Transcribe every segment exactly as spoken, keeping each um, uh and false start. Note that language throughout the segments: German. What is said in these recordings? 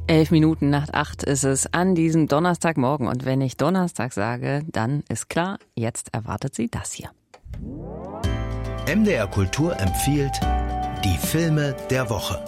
Elf Minuten nach acht ist es an diesem Donnerstagmorgen. Und wenn ich Donnerstag sage, dann ist klar, jetzt erwartet Sie das hier. M D R Kultur empfiehlt die Filme der Woche.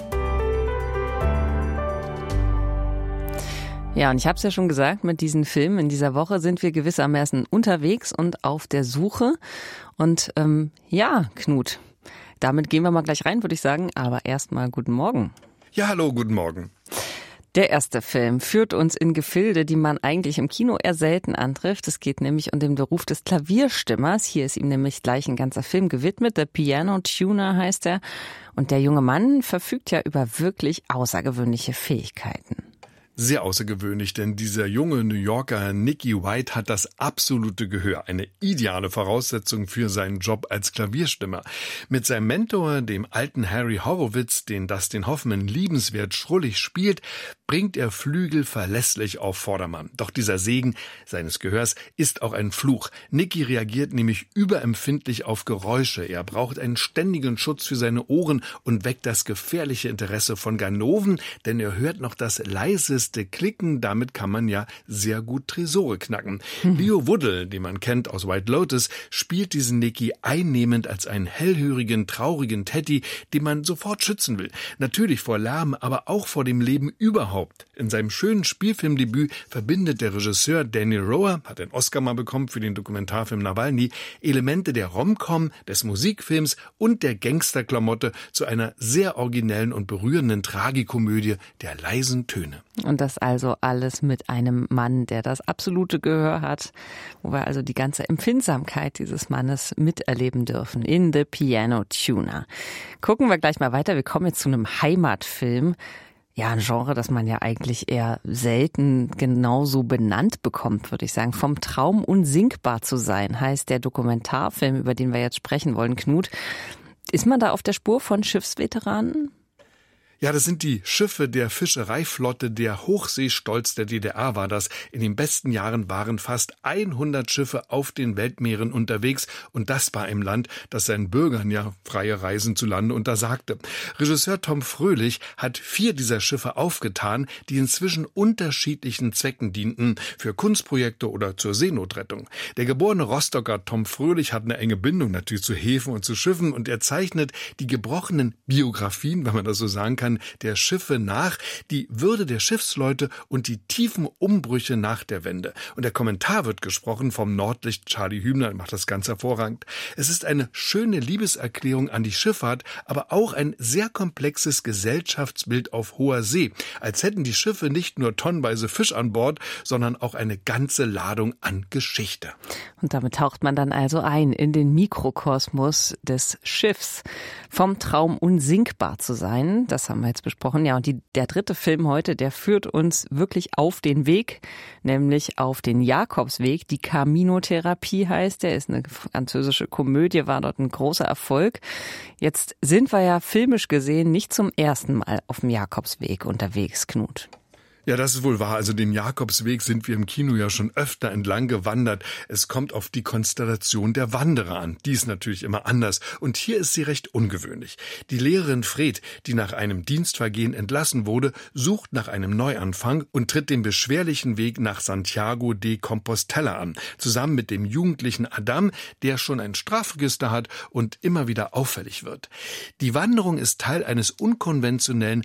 Ja, und ich habe es ja schon gesagt, mit diesen Filmen in dieser Woche sind wir gewissermaßen unterwegs und auf der Suche. Und ähm, ja, Knut, damit gehen wir mal gleich rein, würde ich sagen. Aber erstmal guten Morgen. Ja, hallo, guten Morgen. Der erste Film führt uns in Gefilde, die man eigentlich im Kino eher selten antrifft. Es geht nämlich um den Beruf des Klavierstimmers. Hier ist ihm nämlich gleich ein ganzer Film gewidmet. The Piano Tuner heißt er. Und der junge Mann verfügt ja über wirklich außergewöhnliche Fähigkeiten. Sehr außergewöhnlich, denn dieser junge New Yorker Nicky White hat das absolute Gehör, eine ideale Voraussetzung für seinen Job als Klavierstimmer. Mit seinem Mentor, dem alten Harry Horowitz, den Dustin Hoffman liebenswert schrullig spielt, bringt er Flügel verlässlich auf Vordermann. Doch dieser Segen seines Gehörs ist auch ein Fluch. Nicky reagiert nämlich überempfindlich auf Geräusche. Er braucht einen ständigen Schutz für seine Ohren und weckt das gefährliche Interesse von Ganoven, denn er hört noch das leiseste Klicken. Damit kann man ja sehr gut Tresore knacken. Hm. Leo Woodle, den man kennt aus White Lotus, spielt diesen Nicky einnehmend als einen hellhörigen, traurigen Teddy, den man sofort schützen will. Natürlich vor Lärm, aber auch vor dem Leben überhaupt. In seinem schönen Spielfilmdebüt verbindet der Regisseur Daniel Roher, hat einen Oscar mal bekommen für den Dokumentarfilm Nawalny, Elemente der Rom-Com, des Musikfilms und der Gangsterklamotte zu einer sehr originellen und berührenden Tragikomödie der leisen Töne. Und das also alles mit einem Mann, der das absolute Gehör hat, wo wir also die ganze Empfindsamkeit dieses Mannes miterleben dürfen in The Piano Tuner. Gucken wir gleich mal weiter. Wir kommen jetzt zu einem Heimatfilm. Ja, ein Genre, das man ja eigentlich eher selten genauso benannt bekommt, würde ich sagen. Vom Traum unsinkbar zu sein, heißt der Dokumentarfilm, über den wir jetzt sprechen wollen, Knut. Ist man da auf der Spur von Schiffsveteranen? Ja, das sind die Schiffe der Fischereiflotte, der Hochseestolz der D D R war das. In den besten Jahren waren fast hundert Schiffe auf den Weltmeeren unterwegs und das bei einem Land, das seinen Bürgern ja freie Reisen zu Lande untersagte. Regisseur Tom Fröhlich hat vier dieser Schiffe aufgetan, die inzwischen unterschiedlichen Zwecken dienten, für Kunstprojekte oder zur Seenotrettung. Der geborene Rostocker Tom Fröhlich hat eine enge Bindung natürlich zu Häfen und zu Schiffen und er zeichnet die gebrochenen Biografien, wenn man das so sagen kann, der Schiffe nach, die Würde der Schiffsleute und die tiefen Umbrüche nach der Wende. Und der Kommentar wird gesprochen vom Nordlicht Charlie Hübner, macht das ganz hervorragend. Es ist eine schöne Liebeserklärung an die Schifffahrt, aber auch ein sehr komplexes Gesellschaftsbild auf hoher See. Als hätten die Schiffe nicht nur tonnenweise Fisch an Bord, sondern auch eine ganze Ladung an Geschichte. Und damit taucht man dann also ein in den Mikrokosmos des Schiffs. Vom Traum unsinkbar zu sein, das haben wir jetzt besprochen. Ja, und die, der dritte Film heute, der führt uns wirklich auf den Weg, nämlich auf den Jakobsweg. Die Camino-Therapie heißt der, ist eine französische Komödie, war dort ein großer Erfolg. Jetzt sind wir ja filmisch gesehen nicht zum ersten Mal auf dem Jakobsweg unterwegs, Knut. Ja, das ist wohl wahr. Also den Jakobsweg sind wir im Kino ja schon öfter entlang gewandert. Es kommt auf die Konstellation der Wanderer an. Die ist natürlich immer anders. Und hier ist sie recht ungewöhnlich. Die Lehrerin Fred, die nach einem Dienstvergehen entlassen wurde, sucht nach einem Neuanfang und tritt den beschwerlichen Weg nach Santiago de Compostela an. Zusammen mit dem jugendlichen Adam, der schon ein Strafregister hat und immer wieder auffällig wird. Die Wanderung ist Teil eines unkonventionellen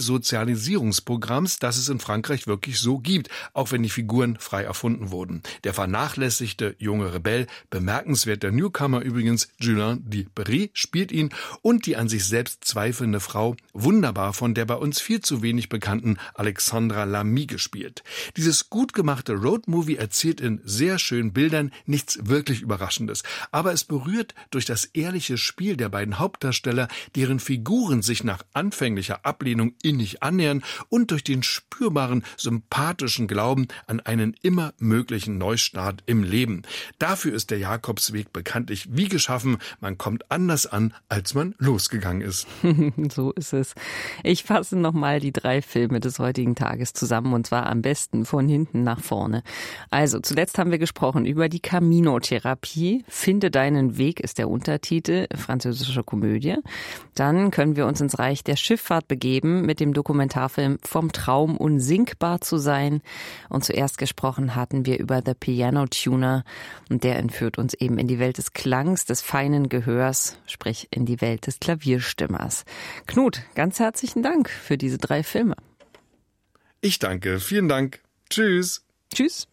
Resozialisierungsprogramms, das es in Frankreich wirklich so gibt, auch wenn die Figuren frei erfunden wurden. Der vernachlässigte junge Rebell, bemerkenswerter Newcomer übrigens, Julien Dibéry spielt ihn und die an sich selbst zweifelnde Frau, wunderbar von der bei uns viel zu wenig bekannten Alexandra Lamy gespielt. Dieses gut gemachte Roadmovie erzählt in sehr schönen Bildern nichts wirklich Überraschendes, aber es berührt durch das ehrliche Spiel der beiden Hauptdarsteller, deren Figuren sich nach anfänglicher Ablehnung innig annähern und durch den spürbaren, sympathischen Glauben an einen immer möglichen Neustart im Leben. Dafür ist der Jakobsweg bekanntlich wie geschaffen. Man kommt anders an, als man losgegangen ist. So ist es. Ich fasse nochmal die drei Filme des heutigen Tages zusammen und zwar am besten von hinten nach vorne. Also zuletzt haben wir gesprochen über die Camino-Therapie. Finde deinen Weg ist der Untertitel, französische Komödie. Dann können wir uns ins Reich der Schifffahrt begeben mit dem Dokumentarfilm Vom Traum unsinkbar unsinkbar zu sein. Und zuerst gesprochen hatten wir über The Piano Tuner und der entführt uns eben in die Welt des Klangs, des feinen Gehörs, sprich in die Welt des Klavierstimmers. Knut, ganz herzlichen Dank für diese drei Filme. Ich danke, vielen Dank. Tschüss. Tschüss.